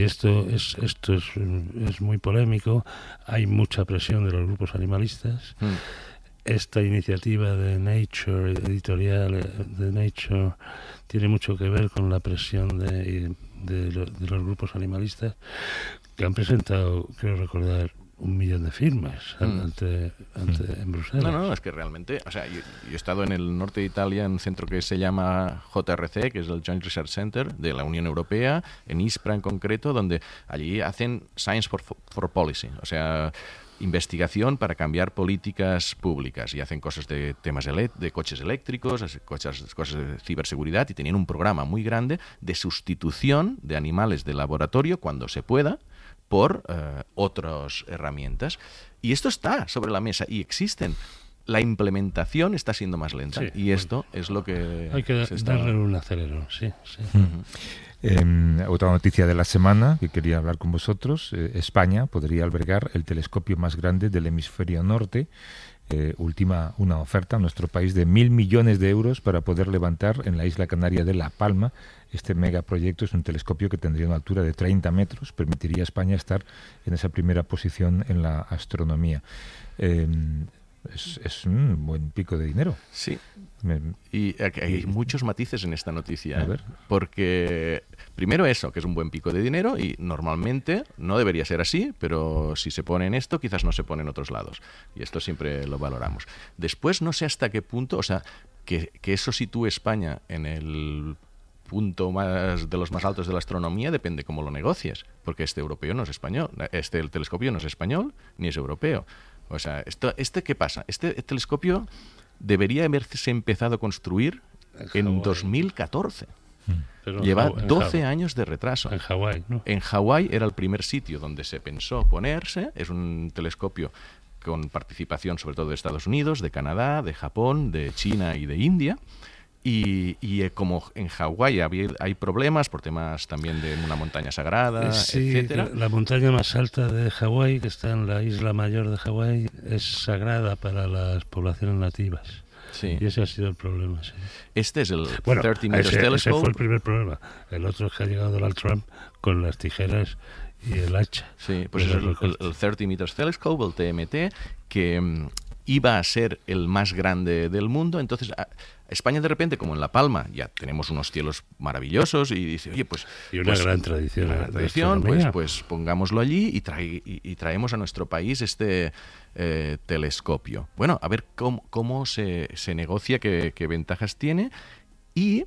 Esto es muy polémico. Hay mucha presión de los grupos animalistas. Esta iniciativa de Nature, editorial de Nature, tiene mucho que ver con la presión de los grupos animalistas, que han presentado, creo recordar, 1 millón de firmas en Bruselas. No, es que realmente, o sea, yo he estado en el norte de Italia en un centro que se llama JRC, que es el Joint Research Center de la Unión Europea, en Ispra en concreto, donde allí hacen Science for Policy, o sea, investigación para cambiar políticas públicas, y hacen cosas de temas de coches eléctricos, cosas de ciberseguridad, y tenían un programa muy grande de sustitución de animales de laboratorio cuando se pueda por otras herramientas. Y esto está sobre la mesa y existen. La implementación está siendo más lenta, y esto es lo que hay que darle un acelerón, sí. Otra noticia de la semana que quería hablar con vosotros: España podría albergar el telescopio más grande del hemisferio norte. Última una oferta a nuestro país de 1.000 millones de euros para poder levantar en la isla canaria de La Palma. Este megaproyecto es un telescopio que tendría una altura de 30 metros, permitiría a España estar en esa primera posición en la astronomía. Es un buen pico de dinero. Sí. Y hay muchos matices en esta noticia. Porque primero eso, que es un buen pico de dinero, y normalmente no debería ser así, pero si se pone en esto, quizás no se pone en otros lados. Y esto siempre lo valoramos. Después, no sé hasta qué punto, o sea, que eso sitúe España en el punto de los más altos de la astronomía, depende cómo lo negocies. Porque europeo no es español. El telescopio no es español ni es europeo. O sea, ¿qué pasa? Este telescopio debería haberse empezado a construir en 2014. Pero lleva 12 años de retraso. En Hawái, ¿no? En Hawái era el primer sitio donde se pensó ponerse. Es un telescopio con participación sobre todo de Estados Unidos, de Canadá, de Japón, de China y de India. Y como en Hawái hay problemas por temas también de una montaña sagrada, etcétera. La montaña más alta de Hawái, que está en la isla mayor de Hawái, es sagrada para las poblaciones nativas. Sí. Y ese ha sido el problema, sí. Este es el 30 Meters Telescope. Ese fue el primer problema. El otro es que ha llegado Donald Trump con las tijeras y el hacha. Sí, pues es el 30 Meters Telescope, el TMT, que iba a ser el más grande del mundo. Entonces, España de repente, como en La Palma, ya tenemos unos cielos maravillosos, y dice, oye, pues... Y una gran tradición. Pues pongámoslo allí y traemos a nuestro país este telescopio. Bueno, a ver cómo se negocia, qué ventajas tiene, y...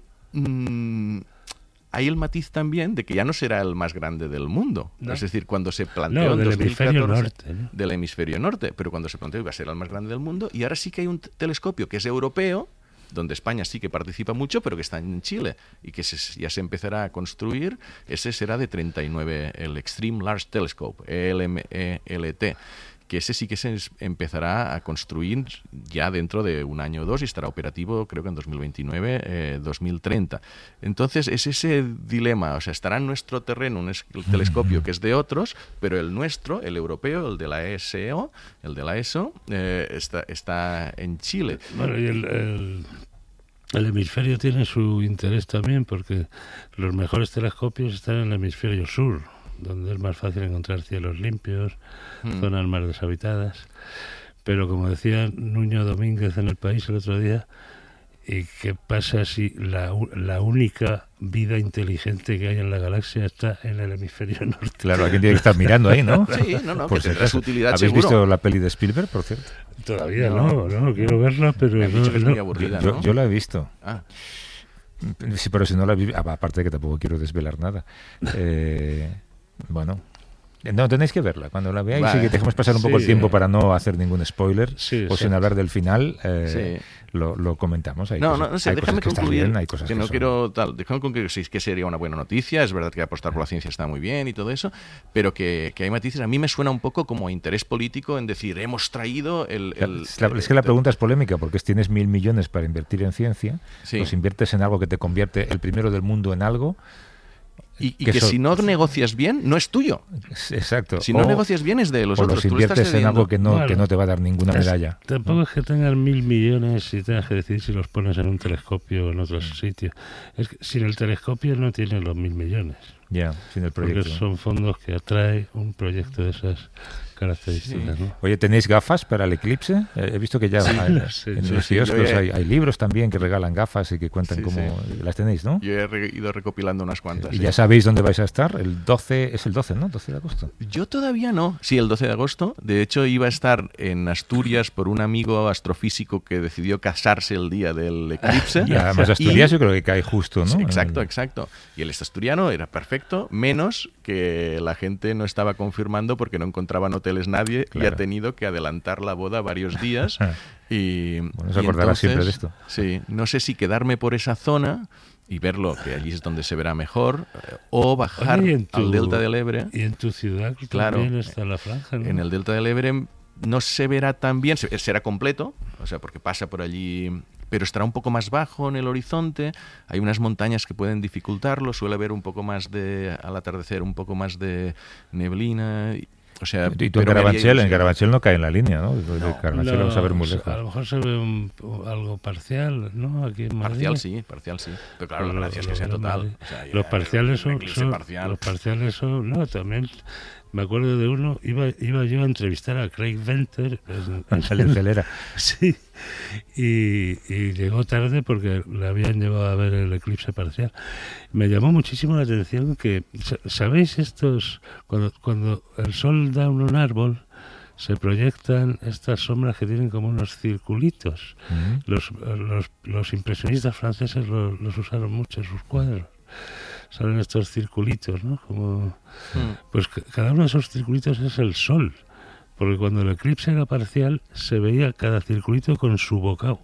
hay el matiz también de que ya no será el más grande del mundo. No. Es decir, cuando se planteó en 2014 del hemisferio norte, pero cuando se planteó iba a ser el más grande del mundo, y ahora sí que hay un telescopio que es europeo, donde España sí que participa mucho, pero que está en Chile, y que ya se empezará a construir. Ese será de 39, el Extreme Large Telescope, ELMELT, que ese sí que se empezará a construir ya dentro de un año o dos, y estará operativo creo que en 2029, 2030. Entonces es ese dilema, o sea, estará en nuestro terreno el telescopio que es de otros, pero el nuestro, el europeo, el de la ESO, está en Chile. Bueno, y el hemisferio tiene su interés también, porque los mejores telescopios están en el hemisferio sur, donde es más fácil encontrar cielos limpios, zonas más deshabitadas. Pero como decía Nuño Domínguez en El País el otro día, ¿y qué pasa si la única vida inteligente que hay en la galaxia está en el hemisferio norte? Claro, alguien tiene que estar mirando ahí, ¿no? Sí, por que tendrá su utilidad. ¿Habéis seguro visto la peli de Spielberg, por cierto? Todavía no, quiero verla, pero... Me han dicho que es muy aburrida, ¿no? Yo la he visto. Sí, pero si no la vi, aparte de que tampoco quiero desvelar nada. Bueno, no, tenéis que verla. Cuando la veáis, sí que dejemos pasar un poco el tiempo para no hacer ningún spoiler, sin hablar del final, lo comentamos. No sé, déjame concluir, que no quiero déjame concluir que sería una buena noticia. Es verdad que apostar por la ciencia está muy bien y todo eso, pero que hay matices. A mí me suena un poco como interés político en decir, hemos traído es que la pregunta es polémica, porque tienes 1.000 millones para invertir en ciencia, los inviertes en algo que te convierte el primero del mundo en algo, y que si no negocias bien, no es tuyo. Exacto. Si no negocias bien, es de los otros. Los inviertes en algo que no te va a dar ninguna medalla. Tampoco es que tengas 1.000 millones y tengas que decidir si los pones en un telescopio o en otro sitio. Es que sin el telescopio no tienes los 1.000 millones. Ya, sin el proyecto. Porque son fondos que atrae un proyecto de esas características, ¿no? Oye, ¿tenéis gafas para el eclipse? He visto que ya en los kioscos hay libros también que regalan gafas y que cuentan cómo las tenéis, ¿no? Yo he ido recopilando unas cuantas. ¿Y ya sabéis dónde vais a estar? El 12, es el 12, ¿no? 12 de agosto. Yo todavía no. Sí, el 12 de agosto. De hecho, iba a estar en Asturias por un amigo astrofísico que decidió casarse el día del eclipse. Y además Asturias yo creo que cae justo, ¿no? Sí, exacto. Y el asturiano era perfecto, menos que la gente no estaba confirmando porque no encontraban hoteles nadie y ha tenido que adelantar la boda varios días. Y se acordará entonces, siempre de esto. Sí, no sé si quedarme por esa zona y verlo, que allí es donde se verá mejor, o bajar al Delta del Ebre. Y en tu ciudad también está la franja, ¿no? En el Delta del Ebre no se verá tan bien, será completo, o sea, porque pasa por allí, pero estará un poco más bajo en el horizonte. Hay unas montañas que pueden dificultarlo, suele haber un poco más al atardecer, un poco más de neblina. O sea, y tú en Carabanchel no cae en la línea, ¿no? Carabanchel vamos a ver muy lejos. A lo mejor se ve algo parcial, ¿no? Aquí en Madrid. Parcial sí. Pero claro, la gracia es que sea total. O sea, los parciales son... No, también... Me acuerdo de uno, iba yo a entrevistar a Craig Venter en Celera. Sí, y llegó tarde porque le habían llevado a ver el eclipse parcial. Me llamó muchísimo la atención que, ¿sabéis estos? Cuando el sol da en un árbol, se proyectan estas sombras que tienen como unos circulitos. Los impresionistas franceses los usaron mucho en sus cuadros. Salen estos circulitos, ¿no? Pues cada uno de esos circulitos es el sol, porque cuando el eclipse era parcial se veía cada circulito con su bocado.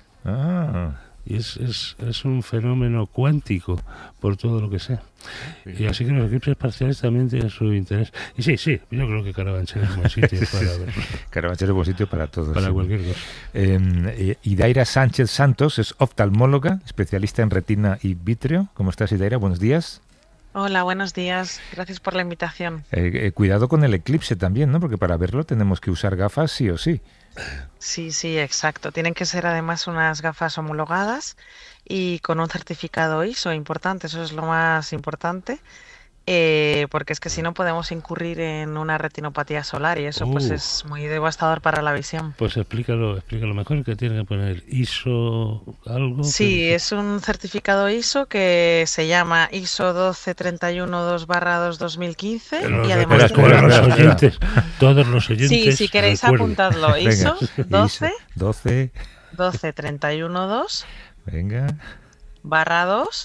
Y es un fenómeno cuántico, por todo lo que sea. Y así que los eclipses parciales también tienen su interés. Y sí, yo creo que Carabanchel es buen sitio para ver. Carabanchel es buen sitio para todos. Para cualquier cosa. Idaira Sánchez Santos es oftalmóloga, especialista en retina y vítreo. ¿Cómo estás, Idaira? Buenos días. Hola, buenos días. Gracias por la invitación. Cuidado con el eclipse también, ¿no? Porque para verlo tenemos que usar gafas sí o sí. Sí, exacto. Tienen que ser además unas gafas homologadas y con un certificado ISO importante, eso es lo más importante, porque es que si no podemos incurrir en una retinopatía solar y eso pues es muy devastador para la visión. Pues explícalo mejor, que tiene que poner ISO algo. Sí, es un certificado ISO que se llama ISO 12312/2015 y además todos los oyentes. Sí, si queréis apuntadlo, ISO 12312. Venga. /2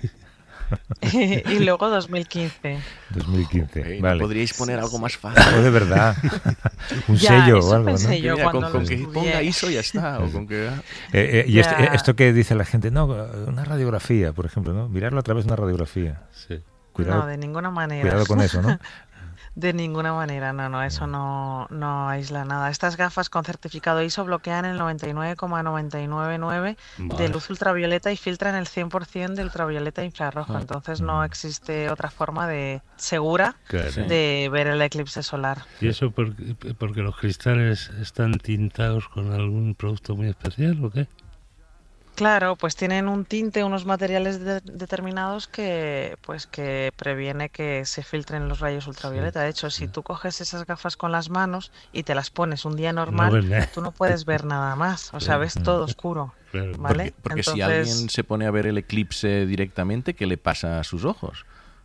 y luego 2015. 2015, vale. ¿Podríais poner algo más fácil? De verdad. Un sello o algo, ¿no? Yo mira, con que ponga ISO ya está. O con que... y esto que dice la gente, no, una radiografía, por ejemplo, ¿no? Mirarlo a través de una radiografía. Sí. Cuidado, no, de ninguna manera. Cuidado con eso, ¿no? De ninguna manera, no, eso no aísla nada. Estas gafas con certificado ISO bloquean el 99,999 de luz ultravioleta y filtran el 100% de ultravioleta infrarrojo. Entonces no existe otra forma segura de ver el eclipse solar. ¿Y eso porque los cristales están tintados con algún producto muy especial o qué? Claro, pues tienen un tinte, unos materiales determinados que previene que se filtren los rayos ultravioleta. De hecho, si tú coges esas gafas con las manos y te las pones un día normal, tú no puedes ver nada más. O sea, ves todo oscuro. ¿Vale? Porque si alguien se pone a ver el eclipse directamente, ¿qué le pasa a sus ojos?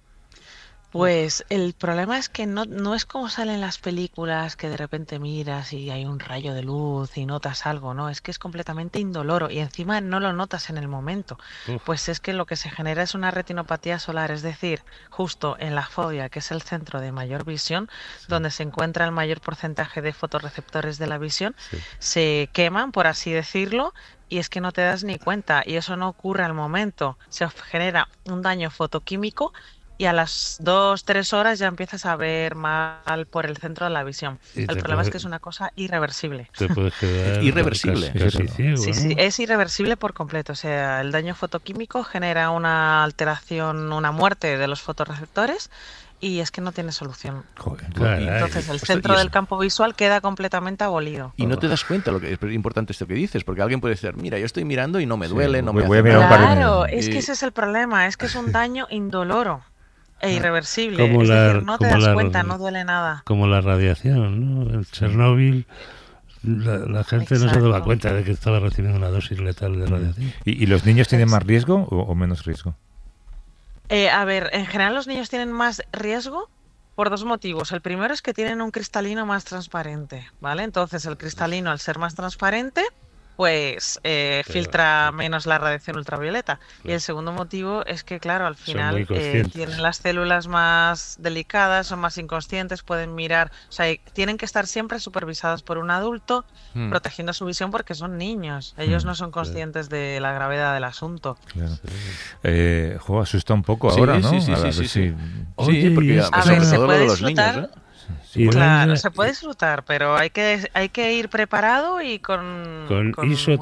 Pues el problema es que no es como salen las películas, que de repente miras y hay un rayo de luz y notas algo, ¿no? Es que es completamente indoloro y encima no lo notas en el momento. Pues es que lo que se genera es una retinopatía solar, es decir, justo en la fovea, que es el centro de mayor visión, donde se encuentra el mayor porcentaje de fotorreceptores de la visión, se queman, por así decirlo, y es que no te das ni cuenta, y eso no ocurre al momento. Se genera un daño fotoquímico y a las 2-3 horas ya empiezas a ver mal por el centro de la visión. El problema es que es una cosa irreversible. Te puedes quedar irreversible. Casi ciego, sí, ¿no? Sí, es irreversible por completo. O sea, el daño fotoquímico genera una alteración, una muerte de los fotorreceptores y es que no tiene solución. Entonces el centro del campo visual queda completamente abolido. Y no te das cuenta, lo que es importante esto que dices, porque alguien puede decir, mira, yo estoy mirando y no me duele, no me voy hace a Claro, es que ese es el problema, es que es un daño indoloro. e irreversible. Es decir, no te das cuenta, no duele nada. Como la radiación, ¿no? En Chernóbil la gente no se daba cuenta de que estaba recibiendo una dosis letal de radiación. ¿Y los niños tienen más riesgo o menos riesgo? A ver, en general los niños tienen más riesgo por dos motivos. El primero es que tienen un cristalino más transparente, ¿vale? Entonces el cristalino, al ser más transparente, pues filtra menos la radiación ultravioleta. Y el segundo motivo es que, claro, al final tienen las células más delicadas, son más inconscientes, pueden mirar, o sea, tienen que estar siempre supervisados por un adulto, protegiendo su visión porque son niños. Ellos no son conscientes de la gravedad del asunto. Claro. Asusta un poco ahora, ¿no? Sí, porque a ver, se puede disfrutar. Niños, claro, se puede disfrutar, pero hay que ir preparado y con ISO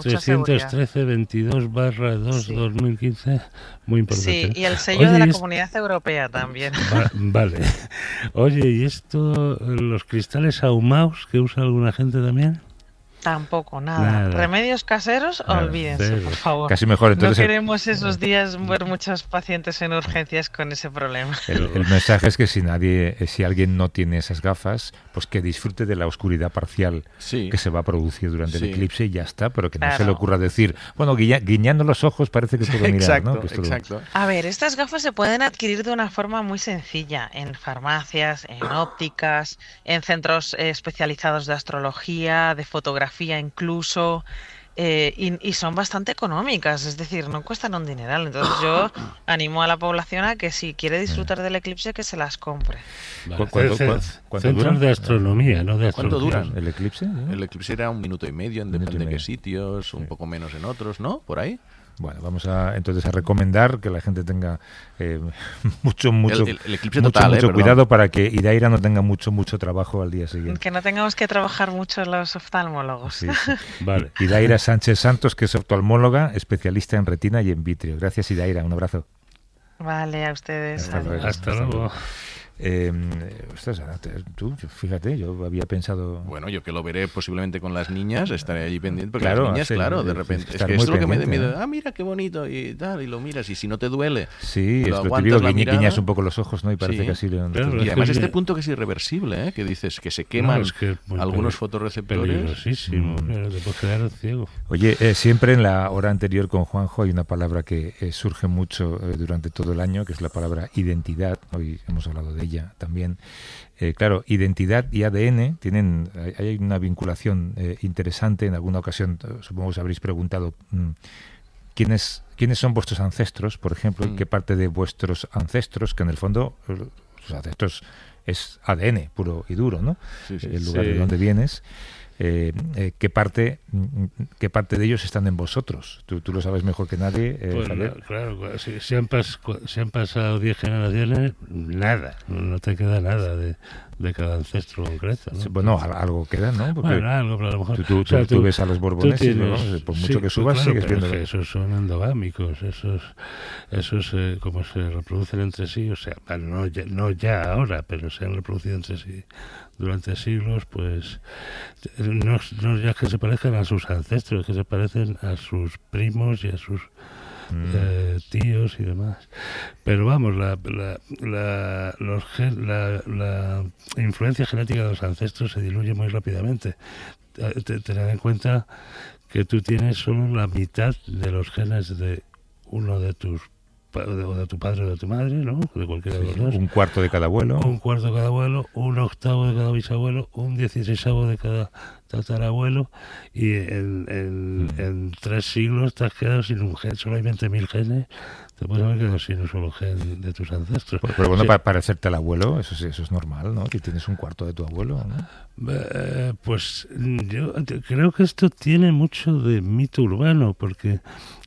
313-22/2-2015, muy importante. Sí, y el sello de la Comunidad Europea también. Vale. Oye, ¿y esto, los cristales ahumados que usa alguna gente también? Tampoco, nada. Remedios caseros, olvídense, por favor. Casi mejor. Entonces, no queremos esos días ver muchos pacientes en urgencias con ese problema. El mensaje es que si alguien no tiene esas gafas, pues que disfrute de la oscuridad parcial que se va a producir durante el eclipse y ya está, pero que no se le ocurra decir, bueno, guiñando los ojos parece que puedo mirar, ¿no? Exacto. A ver, estas gafas se pueden adquirir de una forma muy sencilla, en farmacias, en ópticas, en centros especializados de astrología, de fotografía incluso, y son bastante económicas, es decir, no cuestan un dineral. Entonces yo animo a la población a que si quiere disfrutar del eclipse que se las compre. Vale. ¿Cuánto duran? De astronomía, no de astrología. ¿Cuánto duran? ¿El eclipse? El eclipse era 1 minuto y medio, depende de qué sitios, un poco menos en otros, ¿no? Por ahí. Bueno, vamos entonces a recomendar que la gente tenga mucho el eclipse total, mucho cuidado para que Idaira no tenga mucho trabajo al día siguiente. Que no tengamos que trabajar mucho los oftalmólogos. Sí. Vale. Idaira Sánchez Santos, que es oftalmóloga, especialista en retina y en vitrio. Gracias, Idaira. Un abrazo. Vale, a ustedes. Hasta luego. Tú, fíjate, yo había pensado... Bueno, yo que lo veré posiblemente con las niñas, estaré allí pendiente, porque claro, las niñas, de repente, es que es lo que me da miedo. Mira qué bonito, y tal, y lo miras, y si no te duele, sí, es lo típico, guiñas un poco los ojos, ¿no? Y parece que así... y además este punto que es irreversible, que dices que se queman algunos fotorreceptores. Peligrosísimo, te puede quedar ciego. Oye, siempre en la hora anterior con Juanjo hay una palabra que surge mucho durante todo el año, que es la palabra identidad. Hoy hemos hablado de ella también. Claro, identidad y ADN hay una vinculación interesante. En alguna ocasión, supongo que os habréis preguntado quiénes son vuestros ancestros, por ejemplo, y qué parte de vuestros ancestros, que en el fondo sus ancestros es ADN puro y duro, ¿no? El lugar de donde vienes. ¿Qué parte de ellos están en vosotros? Tú lo sabes mejor que nadie, Javier. Claro, si han pasado 10 generaciones, nada, no te queda nada de cada ancestro concreto, ¿no? Bueno, algo queda, ¿no? Porque algo, pero a lo mejor... Tú ves a los Borbones y por mucho que subas sigues viendo... Esos son endogámicos, esos como se reproducen entre sí, o sea, no ya ahora, pero se han reproducido entre sí durante siglos, pues no ya que se parezcan a sus ancestros, que se parecen a sus primos y a sus tíos y demás. Pero vamos, la influencia genética de los ancestros se diluye muy rápidamente. Tened en cuenta que tú tienes solo la mitad de los genes de uno de tus o de tu padre o de tu madre, ¿no? De cualquiera de los dos. Un cuarto de cada abuelo. Un cuarto de cada abuelo, un octavo de cada bisabuelo, un 16avo de cada tatarabuelo, y en 3 siglos te has quedado sin un gen. Solo hay 20.000 genes. Te puedes haber quedado sin un solo gen de tus ancestros. Pero bueno, para parecerte al abuelo, eso es normal, ¿no? Que tienes un cuarto de tu abuelo, ¿no? Pues yo creo que esto tiene mucho de mito urbano, porque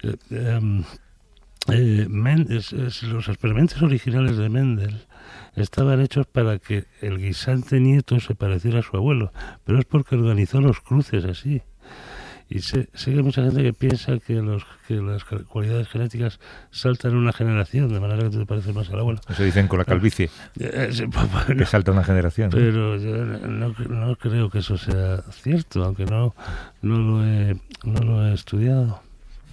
los experimentos originales de Mendel estaban hechos para que el guisante nieto se pareciera a su abuelo, pero es porque organizó los cruces así. Y sé que hay mucha gente que piensa que las cualidades genéticas saltan una generación, de manera que tú te pareces más al abuelo. Eso dicen con la calvicie, que salta una generación. Pero yo no creo que eso sea cierto, aunque no lo he estudiado.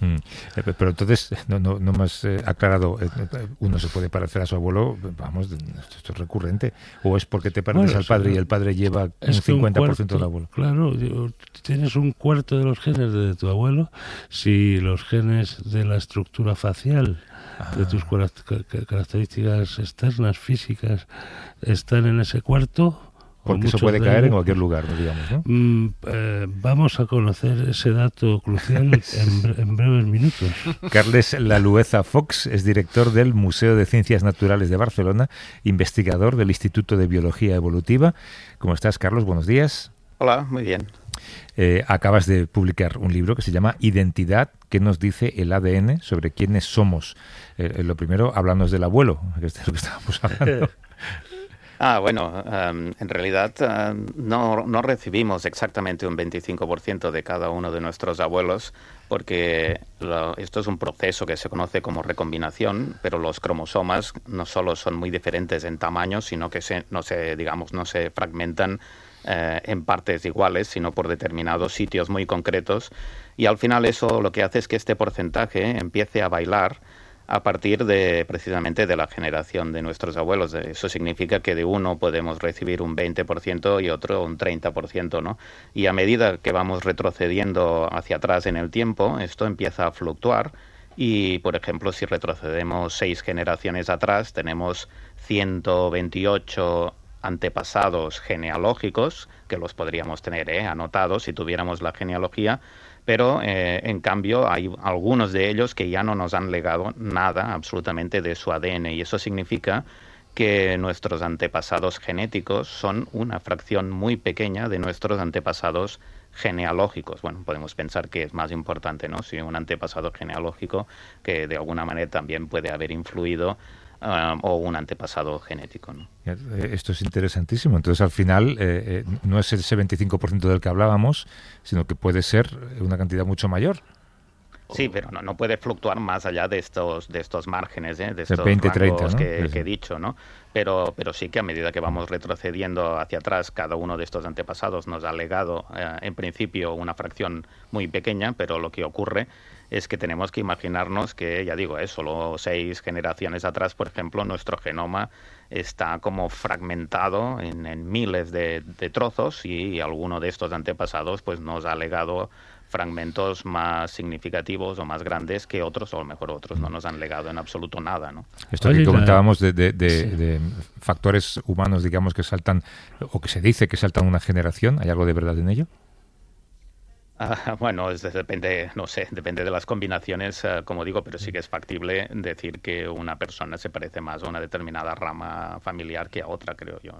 Pero entonces, no me has aclarado, uno se puede parecer a su abuelo, vamos, esto es recurrente, o es porque te pareces al padre y el padre lleva un 50% del abuelo. Claro, tienes un cuarto de los genes de tu abuelo, si los genes de la estructura facial, de tus características externas, físicas, están en ese cuarto. Porque eso puede caer en cualquier lugar, digamos, ¿no? Vamos a conocer ese dato crucial en breves minutos. Carles Lalueza Fox es director del Museo de Ciencias Naturales de Barcelona, investigador del Instituto de Biología Evolutiva. ¿Cómo estás, Carlos? Buenos días. Hola, muy bien. Acabas de publicar un libro que se llama Identidad, ¿qué nos dice el ADN sobre quiénes somos? Lo primero, háblanos del abuelo, que es de lo que estábamos hablando. Bueno, en realidad no recibimos exactamente un 25% de cada uno de nuestros abuelos, porque esto es un proceso que se conoce como recombinación, pero los cromosomas no solo son muy diferentes en tamaño, sino que no se fragmentan en partes iguales, sino por determinados sitios muy concretos, y al final eso lo que hace es que este porcentaje empiece a bailar a partir precisamente de la generación de nuestros abuelos. Eso significa que de uno podemos recibir un 20% y otro un 30%, ¿no? Y a medida que vamos retrocediendo hacia atrás en el tiempo, esto empieza a fluctuar y, por ejemplo, si retrocedemos 6 generaciones atrás, tenemos 128 antepasados genealógicos, que los podríamos tener anotados si tuviéramos la genealogía, pero en cambio hay algunos de ellos que ya no nos han legado nada absolutamente de su ADN, y eso significa que nuestros antepasados genéticos son una fracción muy pequeña de nuestros antepasados genealógicos. Bueno, podemos pensar que es más importante, ¿no? Si un antepasado genealógico que de alguna manera también puede haber influido o un antepasado genético, ¿no? Esto es interesantísimo. Entonces, al final, no es ese 25% del que hablábamos, sino que puede ser una cantidad mucho mayor. Sí, pero no puede fluctuar más allá de estos márgenes, de estos 20, rangos 30, ¿no? que he dicho, ¿no? Pero sí que a medida que vamos retrocediendo hacia atrás, cada uno de estos antepasados nos ha legado, en principio, una fracción muy pequeña, pero lo que ocurre es que tenemos que imaginarnos que, ya digo, solo 6 generaciones atrás, por ejemplo, nuestro genoma está como fragmentado en miles de trozos, y alguno de estos antepasados pues nos ha legado fragmentos más significativos o más grandes que otros, o a lo mejor otros no nos han legado en absoluto nada, ¿no? Esto que comentábamos de factores humanos, digamos, que saltan, o que se dice que saltan una generación, ¿hay algo de verdad en ello? Bueno, depende de las combinaciones, como digo, pero sí que es factible decir que una persona se parece más a una determinada rama familiar que a otra, creo yo.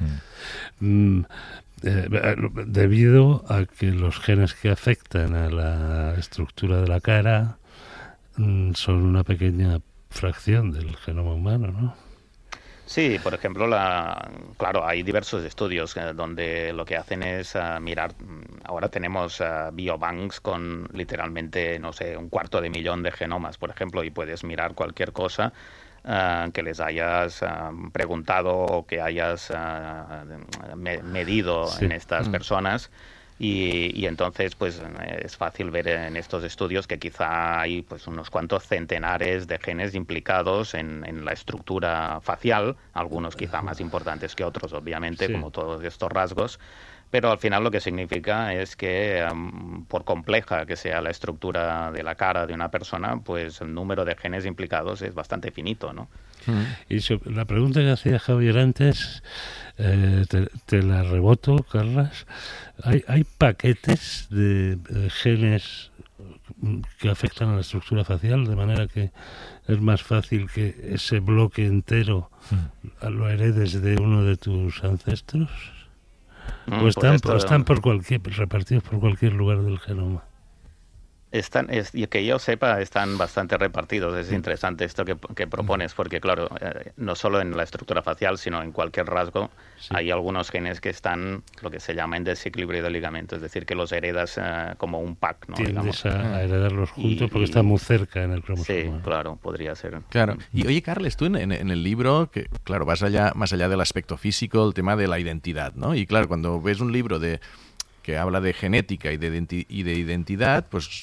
Debido a que los genes que afectan a la estructura de la cara son una pequeña fracción del genoma humano, ¿no? Sí, por ejemplo, claro, hay diversos estudios donde lo que hacen es mirar. Ahora tenemos biobanks con literalmente, no sé, 250.000 de genomas, por ejemplo, y puedes mirar cualquier cosa que les hayas preguntado o que hayas medido en estas personas. Y entonces pues es fácil ver en estos estudios que quizá hay pues unos cuantos centenares de genes implicados en la estructura facial, algunos quizá más importantes que otros, obviamente, como todos estos rasgos, pero al final lo que significa es que por compleja que sea la estructura de la cara de una persona, pues el número de genes implicados es bastante finito, ¿no? Y la pregunta que hacía Javier antes, te la reboto, Carlas. ¿Hay paquetes de genes que afectan a la estructura facial, de manera que es más fácil que ese bloque entero lo heredes de uno de tus ancestros? ¿O están repartidos por cualquier lugar del genoma? Que yo sepa, están bastante repartidos. Es interesante esto que propones, porque claro, no solo en la estructura facial, sino en cualquier rasgo, hay algunos genes que están lo que se llama en desequilibrio de ligamentos, es decir, que los heredas como un pack, ¿no? Tiendes a heredarlos juntos porque están muy cerca en el cromosoma. Sí, claro, podría ser. Claro. Y oye, Carles, tú en el libro, que claro, vas más allá del aspecto físico, el tema de la identidad, ¿no? Y claro, cuando ves un libro que habla de genética y de identidad, pues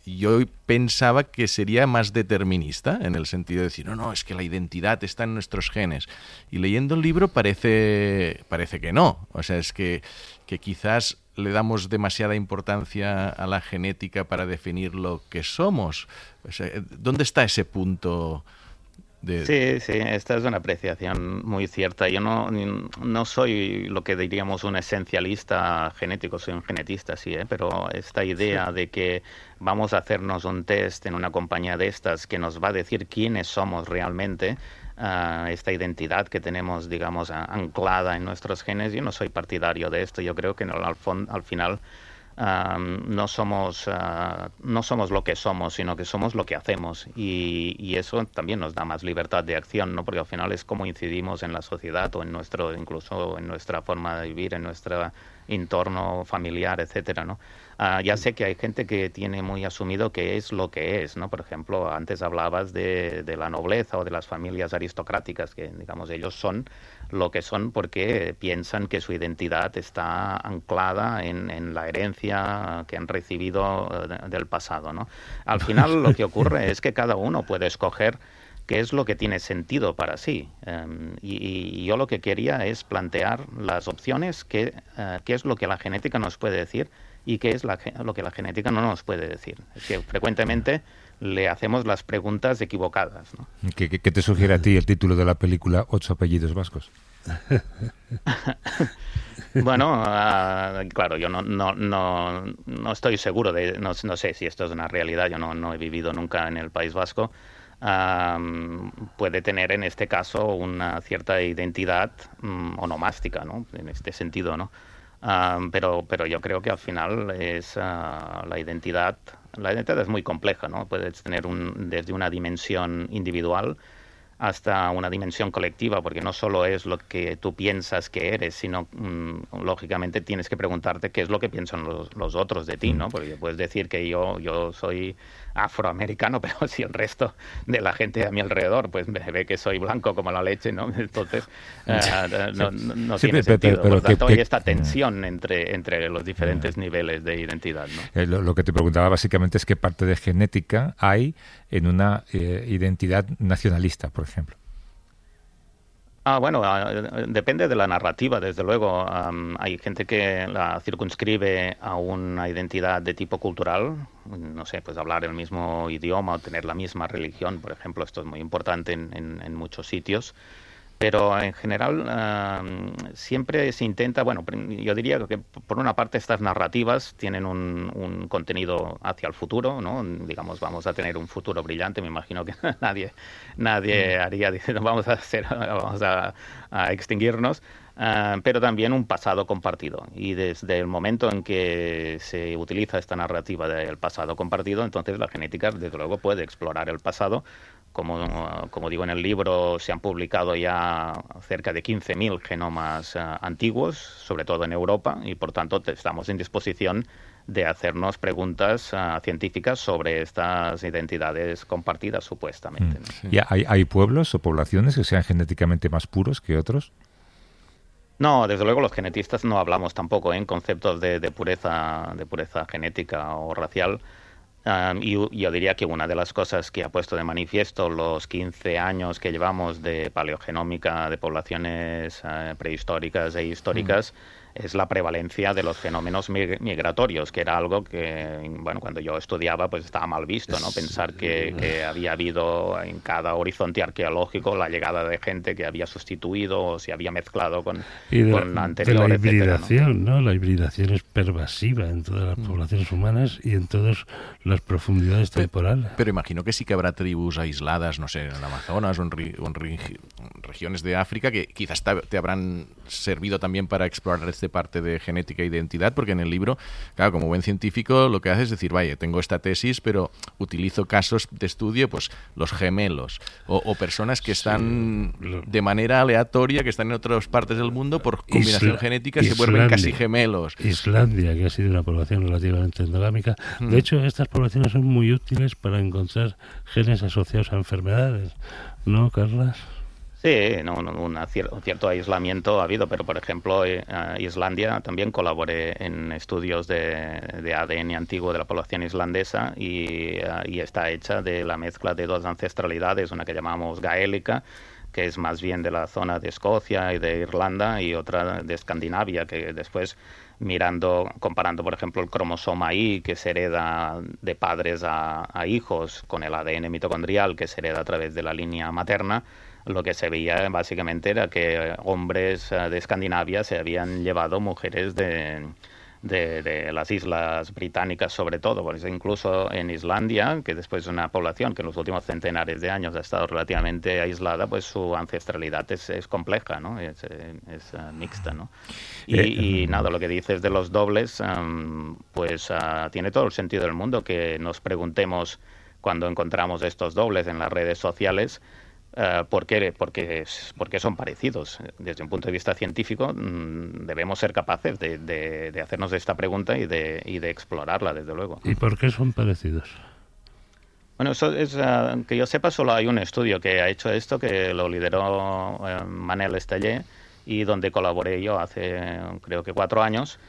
yo pensaba que sería más determinista, en el sentido de decir, no, es que la identidad está en nuestros genes. Y leyendo el libro parece que no. O sea, es que quizás le damos demasiada importancia a la genética para definir lo que somos. O sea, ¿dónde está ese punto? Sí, esta es una apreciación muy cierta. Yo no soy lo que diríamos un esencialista genético, soy un genetista, sí, pero esta idea de que vamos a hacernos un test en una compañía de estas que nos va a decir quiénes somos realmente, esta identidad que tenemos, digamos, anclada en nuestros genes, yo no soy partidario de esto. Yo creo que al final no somos lo que somos, sino que somos lo que hacemos, y eso también nos da más libertad de acción, ¿no? Porque al final es como incidimos en la sociedad o incluso en nuestra forma de vivir, en nuestro entorno familiar, etcétera, ¿no? Ya sé que hay gente que tiene muy asumido que es lo que es, ¿no? Por ejemplo, antes hablabas de la nobleza o de las familias aristocráticas, que digamos ellos son lo que son porque piensan que su identidad está anclada en la herencia que han recibido del pasado, ¿no? Al final lo que ocurre es que cada uno puede escoger qué es lo que tiene sentido para sí. Y yo lo que quería es plantear las opciones, qué es lo que la genética nos puede decir y qué es lo que la genética no nos puede decir. Es que frecuentemente le hacemos las preguntas equivocadas, ¿no? ¿Qué te sugiere a ti el título de la película 8 apellidos vascos? Bueno, claro, yo no estoy seguro no sé si esto es una realidad. Yo no he vivido nunca en el País Vasco. Puede tener en este caso una cierta identidad onomástica, ¿no? En este sentido, ¿no? Pero yo creo que al final es la identidad es muy compleja, ¿no? Puedes tener desde una dimensión individual hasta una dimensión colectiva, porque no solo es lo que tú piensas que eres, sino lógicamente tienes que preguntarte qué es lo que piensan los otros de ti, ¿no? Porque puedes decir que yo soy afroamericano, pero si el resto de la gente a mi alrededor pues me ve que soy blanco como la leche, ¿no? Entonces no tiene sentido. Por tanto, hay esta tensión entre los diferentes niveles de identidad, ¿no? Lo que te preguntaba básicamente es qué parte de genética hay en una identidad nacionalista, por ejemplo. Bueno, depende de la narrativa, desde luego. Hay gente que la circunscribe a una identidad de tipo cultural, no sé, pues hablar el mismo idioma o tener la misma religión, por ejemplo. Esto es muy importante en muchos sitios. Pero en general siempre se intenta, bueno, yo diría que por una parte estas narrativas tienen un contenido hacia el futuro, ¿no? Digamos, vamos a tener un futuro brillante. Me imagino que nadie haría diciendo vamos a extinguirnos, pero también un pasado compartido. Y desde el momento en que se utiliza esta narrativa del pasado compartido, entonces la genética desde luego puede explorar el pasado. Como digo en el libro, se han publicado ya cerca de 15.000 genomas antiguos, sobre todo en Europa, y por tanto estamos en disposición de hacernos preguntas científicas sobre estas identidades compartidas, supuestamente, ¿no? Sí. ¿Y hay pueblos o poblaciones que sean genéticamente más puros que otros? No, desde luego los genetistas no hablamos tampoco en conceptos de pureza genética o racial. Y yo diría que una de las cosas que ha puesto de manifiesto los 15 años que llevamos de paleogenómica de poblaciones prehistóricas e históricas es la prevalencia de los fenómenos migratorios, que era algo que, bueno, cuando yo estudiaba pues estaba mal visto, ¿no? Pensar que había habido en cada horizonte arqueológico la llegada de gente que había sustituido o se había mezclado con anterior, la etcétera, hibridación, ¿no? La hibridación es pervasiva en todas las poblaciones humanas y en todas las profundidades temporales. Pero imagino que sí que habrá tribus aisladas, no sé, en el Amazonas o en regiones de África que quizás te habrán servido también para explorar esta parte de genética e identidad, porque en el libro, claro, como buen científico lo que hace es decir, vaya, tengo esta tesis, pero utilizo casos de estudio, pues los gemelos o personas que están de manera aleatoria, que están en otras partes del mundo por combinación genética, se vuelven casi gemelos. Islandia, que ha sido una población relativamente endogámica. De hecho, estas poblaciones son muy útiles para encontrar genes asociados a enfermedades, ¿no, Carlas? Sí, un cierto aislamiento ha habido, pero por ejemplo Islandia también colaboré en estudios de ADN antiguo de la población islandesa y está hecha de la mezcla de dos ancestralidades, una que llamamos gaélica, que es más bien de la zona de Escocia y de Irlanda, y otra de Escandinavia, que después comparando por ejemplo el cromosoma Y, que se hereda de padres a hijos, con el ADN mitocondrial que se hereda a través de la línea materna, lo que se veía básicamente era que hombres de Escandinavia se habían llevado mujeres de las islas británicas, sobre todo, por eso incluso en Islandia, que después es una población que en los últimos centenares de años ha estado relativamente aislada, pues su ancestralidad es compleja, ¿no? Es mixta, ¿no? Y nada, lo que dices de los dobles, pues tiene todo el sentido del mundo que nos preguntemos cuando encontramos estos dobles en las redes sociales, ¿por qué son parecidos? Desde un punto de vista científico debemos ser capaces de hacernos esta pregunta y de explorarla, desde luego. ¿Y por qué son parecidos? Bueno, eso es que yo sepa, solo hay un estudio que ha hecho esto, que lo lideró Manel Estallé, y donde colaboré yo hace creo que 4 años.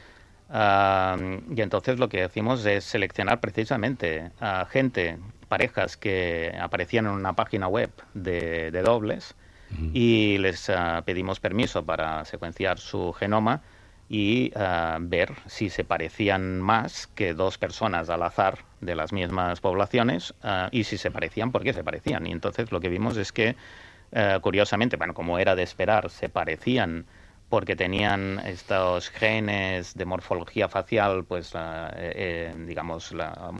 Y entonces lo que hacemos es seleccionar precisamente a parejas que aparecían en una página web de dobles, y les pedimos permiso para secuenciar su genoma y ver si se parecían más que 2 personas al azar de las mismas poblaciones, y si se parecían, ¿por qué se parecían? Y entonces lo que vimos es que, curiosamente, bueno, como era de esperar, se parecían porque tenían estos genes de morfología facial, pues digamos,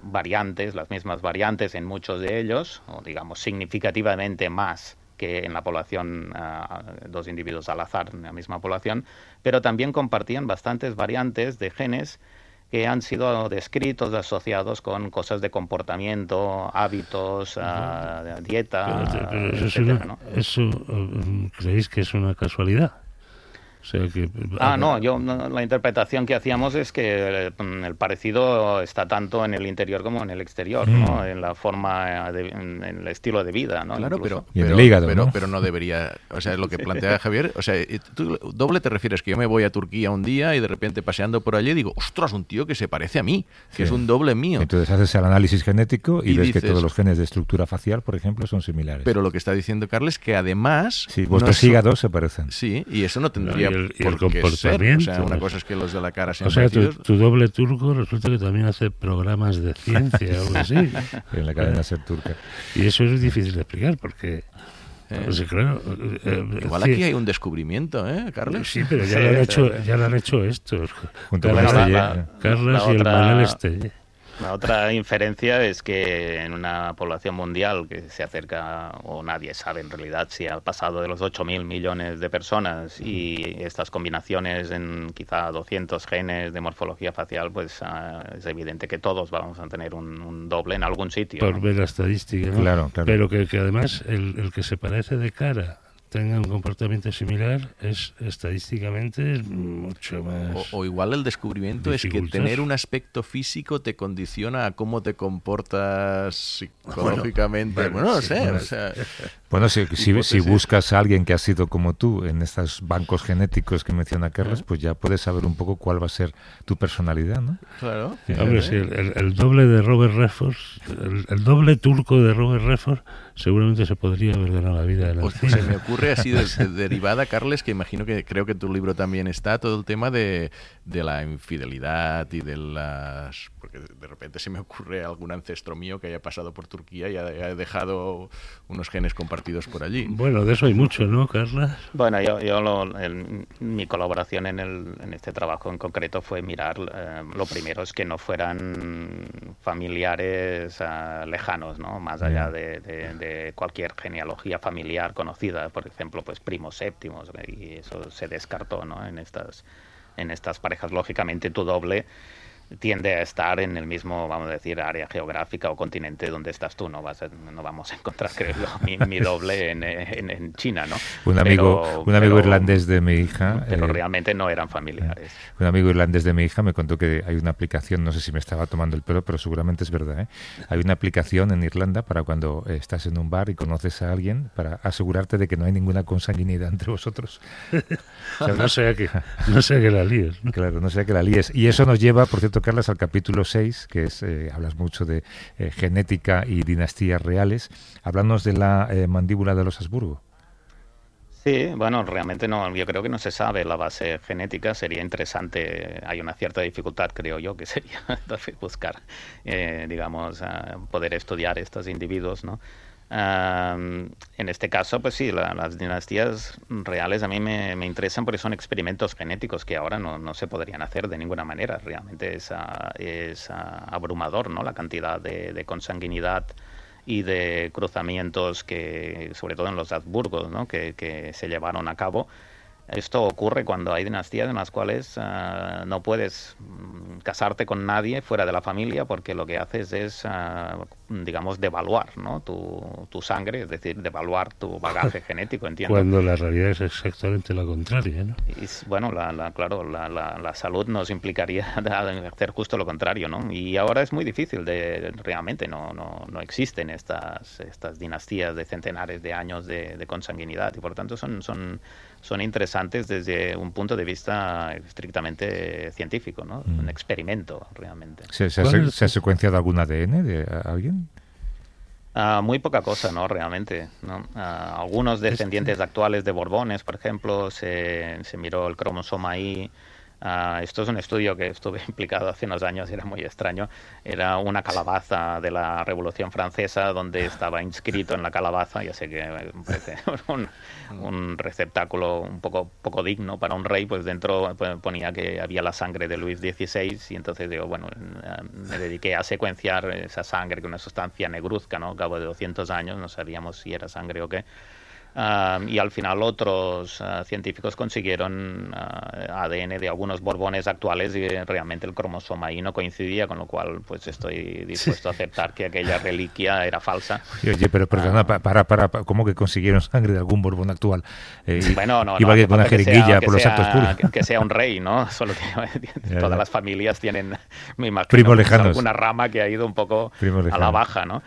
las mismas variantes en muchos de ellos, o digamos significativamente más que en la población, 2 individuos al azar en la misma población, pero también compartían bastantes variantes de genes que han sido descritos, asociados con cosas de comportamiento, hábitos, dieta, etcétera, ¿no? ¿Eso creéis que es una casualidad? O sea que, la interpretación que hacíamos es que el parecido está tanto en el interior como en el exterior, ¿no? En la forma, en el estilo de vida, ¿no? Claro, y en el hígado, pero no debería, o sea, lo que plantea Javier, o sea, tú doble te refieres que yo me voy a Turquía un día y de repente paseando por allí digo, ostras, un tío que se parece a mí, que es un doble mío. Entonces haces el análisis genético y ves dices, que todos los genes de estructura facial, por ejemplo, son similares. Pero lo que está diciendo Carles es que además... Sí, vuestros hígados se parecen. Sí, y eso no tendría... Y el comportamiento. Ser. O sea, una cosa es que los de la cara sean o sea, parecidos. Tu doble turco resulta que también hace programas de ciencia o algo así. En la cadena SER turca. Y eso es difícil de explicar porque... Pues, claro, igual aquí hay un descubrimiento, Carles? Sí, pero ya lo han hecho estos. Junto con Carles y el Manel Estallé. La otra inferencia es que en una población mundial que se acerca, o nadie sabe en realidad si ha pasado de los 8.000 millones de personas, y estas combinaciones en quizá 200 genes de morfología facial, pues es evidente que todos vamos a tener un doble en algún sitio. Por ver la estadística, ¿no? Claro. Pero que además el que se parece de cara tenga un comportamiento similar es estadísticamente mucho más... O igual el descubrimiento es que tener un aspecto físico te condiciona a cómo te comportas psicológicamente. Bueno, no sé. O sea, bueno, si buscas a alguien que ha sido como tú en estos bancos genéticos que menciona Carles, pues ya puedes saber un poco cuál va a ser tu personalidad, ¿no? Claro. Hombre, sí, el doble de Robert Redford, el doble turco de Robert Redford, seguramente se podría haber ganado la vida. Se me ocurre así derivada, Carles, que imagino que creo que tu libro también está, todo el tema de la infidelidad y de las... Porque de repente se me ocurre algún ancestro mío que haya pasado por Turquía y haya dejado unos genes compartidos por allí. Bueno, de eso hay mucho, ¿no, Carla? Bueno, mi colaboración en este trabajo en concreto fue mirar, lo primero es que no fueran familiares lejanos, ¿no? Más allá de cualquier genealogía familiar conocida, por ejemplo, pues primos séptimos, y eso se descartó, ¿no? En estas parejas, lógicamente, tu doble tiende a estar en el mismo, vamos a decir, área geográfica o continente donde estás tú. No vamos a encontrar, creo yo, mi doble en China, ¿no? Un amigo irlandés de mi hija... Pero realmente no eran familiares. Un amigo irlandés de mi hija me contó que hay una aplicación, no sé si me estaba tomando el pelo, pero seguramente es verdad, ¿eh? Hay una aplicación en Irlanda para cuando estás en un bar y conoces a alguien, para asegurarte de que no hay ninguna consanguinidad entre vosotros. O sea, no sea que la líes, ¿no? Claro, no sea que la líes. Y eso nos lleva, por cierto, Carlas, al capítulo 6, que es, hablas mucho de genética y dinastías reales. Háblanos de la mandíbula de los Habsburgo. Sí, bueno, realmente no, yo creo que no se sabe la base genética, sería interesante, hay una cierta dificultad, creo yo, que sería buscar, digamos, poder estudiar estos individuos, ¿no? En este caso, pues sí, las dinastías reales a mí me interesan porque son experimentos genéticos que ahora no se podrían hacer de ninguna manera. Realmente es abrumador, ¿no? La cantidad de consanguinidad y de cruzamientos que, sobre todo en los Habsburgos, ¿no? que se llevaron a cabo. Esto ocurre cuando hay dinastías en las cuales no puedes casarte con nadie fuera de la familia, porque lo que haces es, digamos, devaluar, ¿no? tu sangre, es decir, devaluar tu bagaje genético, entiendo. Cuando la realidad es exactamente la contraria, ¿no? Y, bueno, claro, la salud nos implicaría hacer justo lo contrario, ¿no? Y ahora es muy difícil, realmente no existen estas dinastías de centenares de años de consanguinidad, y por tanto son interesantes desde un punto de vista estrictamente científico, ¿no? Un experimento, realmente. ¿Se ha secuenciado algún ADN de alguien? Muy poca cosa, ¿no? Realmente, ¿no? Algunos descendientes actuales de Borbones, por ejemplo, se miró el cromosoma Y. Esto es un estudio que estuve implicado hace unos años, era muy extraño. Era una calabaza de la Revolución Francesa donde estaba inscrito en la calabaza, ya sé que me parece un receptáculo un poco digno para un rey, pues dentro ponía que había la sangre de Luis XVI, y entonces digo, bueno, me dediqué a secuenciar esa sangre, que es una sustancia negruzca, ¿no? Al cabo de 200 años no sabíamos si era sangre o qué. Y al final otros científicos consiguieron ADN de algunos Borbones actuales y realmente el cromosoma Y no coincidía, con lo cual pues estoy dispuesto a aceptar que aquella reliquia era falsa. Oye, pero perdona, para, ¿cómo que consiguieron sangre de algún Borbón actual? Bueno, iba con una jeringuilla por los actos públicos. Que sea un rey, ¿no? Solo que todas las familias tienen, me imagino, primos lejanos, alguna rama que ha ido un poco a la baja, ¿no?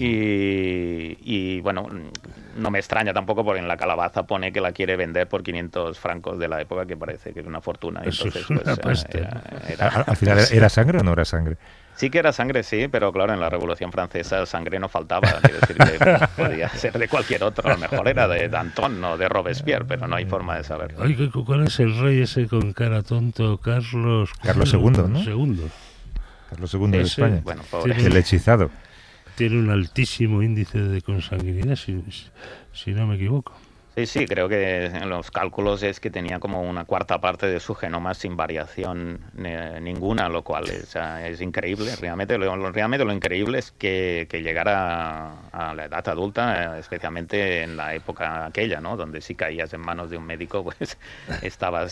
Sí. Y bueno, no me extraña tampoco, porque en la calabaza pone que la quiere vender por 500 francos de la época, que parece que es una fortuna. Entonces, pues, ¿Al final era sangre o no era sangre? Sí que era sangre, sí, pero claro, en la Revolución Francesa sangre no faltaba. Quiero decir que podía ser de cualquier otro. A lo mejor era de Danton o de Robespierre, pero no hay forma de saberlo. Oye, ¿cuál es el rey ese con cara tonto? Carlos II, ¿no? Carlos II de España. Bueno, pobre. El hechizado. Tiene un altísimo índice de consanguinidad, si no me equivoco. Sí, creo que en los cálculos es que tenía como una cuarta parte de su genoma sin variación ninguna, lo cual es increíble. Realmente lo increíble es que llegara a la edad adulta, especialmente en la época aquella, ¿no? Donde si caías en manos de un médico, pues estabas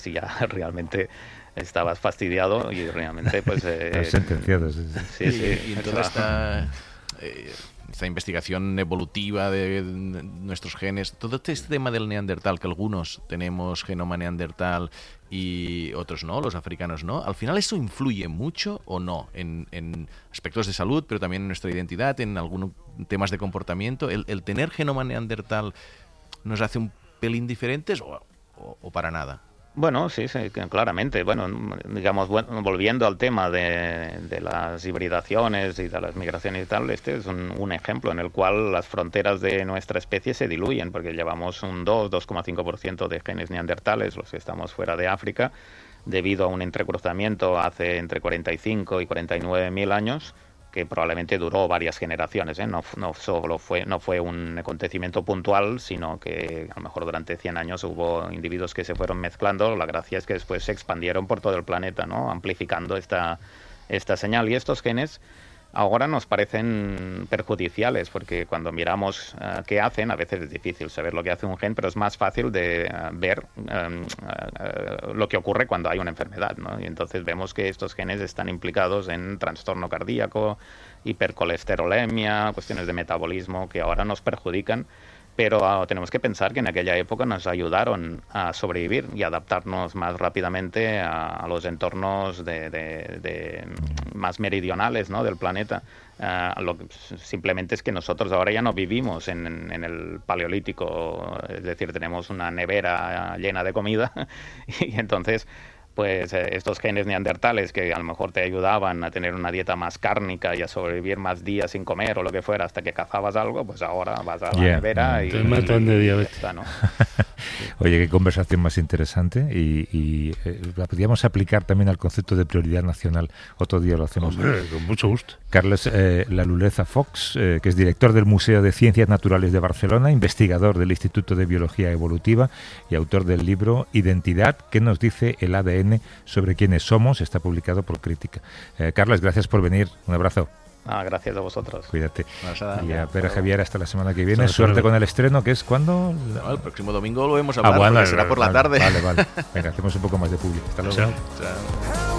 fastidiado y realmente pues... sentenciado. Sí. Y en toda esta investigación evolutiva de nuestros genes, todo este tema del neandertal, que algunos tenemos genoma neandertal y otros no, los africanos no, al final eso influye mucho o no en aspectos de salud, pero también en nuestra identidad, en algunos temas de comportamiento. El tener genoma neandertal nos hace un pelín diferentes o para nada. Bueno, sí, claramente. Bueno, digamos, volviendo al tema de las hibridaciones y de las migraciones y tal, este es un ejemplo en el cual las fronteras de nuestra especie se diluyen, porque llevamos un 2,5% de genes neandertales, los que estamos fuera de África, debido a un entrecruzamiento hace entre 45 y 49 mil años, que probablemente duró varias generaciones, ¿eh? No fue un acontecimiento puntual, sino que a lo mejor durante 100 años hubo individuos que se fueron mezclando. La gracia es que después se expandieron por todo el planeta, ¿no? Amplificando esta señal. Y estos genes ahora nos parecen perjudiciales, porque cuando miramos qué hacen, a veces es difícil saber lo que hace un gen, pero es más fácil de ver lo que ocurre cuando hay una enfermedad, ¿no? Y entonces vemos que estos genes están implicados en trastorno cardíaco, hipercolesterolemia, cuestiones de metabolismo que ahora nos perjudican. Pero tenemos que pensar que en aquella época nos ayudaron a sobrevivir y adaptarnos más rápidamente a los entornos más meridionales, ¿no?, del planeta. Simplemente es que nosotros ahora ya no vivimos en el paleolítico, es decir, tenemos una nevera llena de comida y entonces pues estos genes neandertales que a lo mejor te ayudaban a tener una dieta más cárnica y a sobrevivir más días sin comer o lo que fuera hasta que cazabas algo, pues ahora vas a la nevera y... Te matan de diabetes. ¿no? Oye, qué conversación más interesante y la podríamos aplicar también al concepto de prioridad nacional. Otro día lo hacemos. Hombre, con mucho gusto. Carles Laluleza Fox, que es director del Museo de Ciencias Naturales de Barcelona, investigador del Instituto de Biología Evolutiva y autor del libro Identidad, ¿qué nos dice el ADN sobre quiénes somos? Está publicado por Crítica. Carles, gracias por venir. Un abrazo. Gracias a vosotros. Cuídate. Y a Pere Javier hasta la semana que viene. Suerte con el estreno, que es cuando... No, el próximo domingo lo vemos a hablar, porque será por la tarde. Vale. Venga, hacemos un poco más de público. Hasta luego. Chao.